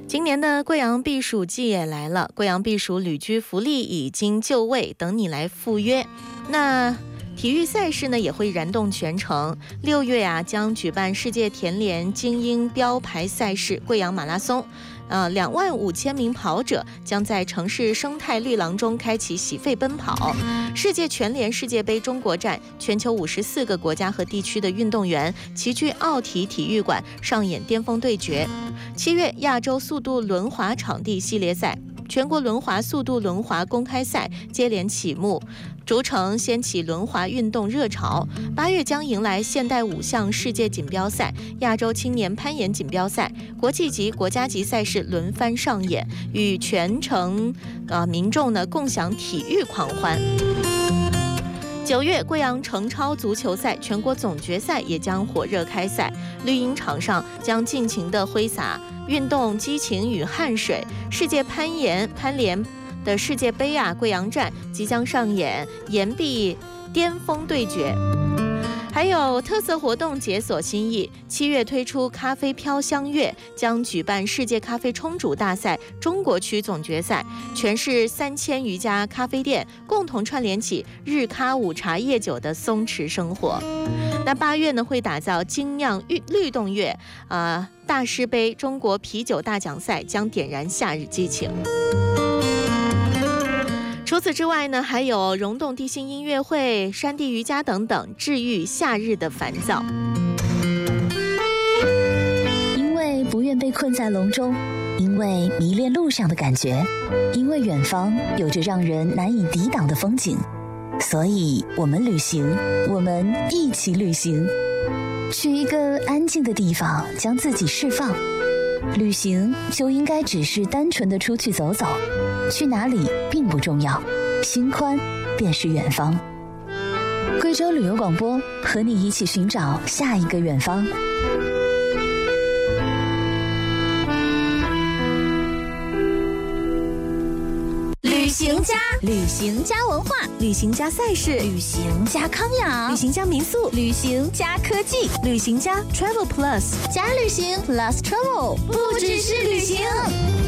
今年的贵阳避暑季也来了，贵阳避暑旅居福利已经就位，等你来赴约。那体育赛事呢也会燃动全城。6月将举办世界田联精英标牌赛事贵阳马拉松。25000名跑者将在城市生态绿廊中开启洗肺奔跑。世界全联世界杯中国站，全球54个国家和地区的运动员齐聚奥体体育馆上演巅峰对决。7月亚洲速度轮滑场地系列赛，全国轮滑速度轮滑公开赛接连启幕，竹城掀起轮滑运动热潮。8月将迎来现代5项世界锦标赛、亚洲青年攀岩锦标赛，国际级、国家级赛事轮番上演，与全城民众呢共享体育狂欢。9月，贵阳城超足球赛全国总决赛也将火热开赛，绿茵场上将尽情地挥洒运动激情与汗水。世界攀联的世界杯贵阳站即将上演岩壁巅峰对决。还有特色活动解锁新意，7月推出咖啡飘香月，将举办世界咖啡冲煮大赛中国区总决赛，全市3000余家咖啡店共同串联起日咖午茶夜酒的松弛生活。那8月呢会打造精酿律动月，大师杯中国啤酒大奖赛将点燃夏日激情。除此之外呢，还有溶洞地心音乐会、山地瑜伽等等，治愈夏日的烦躁。 因为不愿被困在笼中，因为迷恋路上的感觉，因为远方有着让人难以抵挡的风景，所以我们旅行，我们一起旅行，去一个安静的地方，将自己释放。旅行就应该只是单纯的出去走走，去哪里并不重要，心宽便是远方。贵州旅游广播和你一起寻找下一个远方。 旅行加文化， 旅行加赛事， 旅行加康养， 旅行加民宿， 旅行加科技， 旅行加 Travel Plus， 加旅行 Plus Travel， 不只是旅行。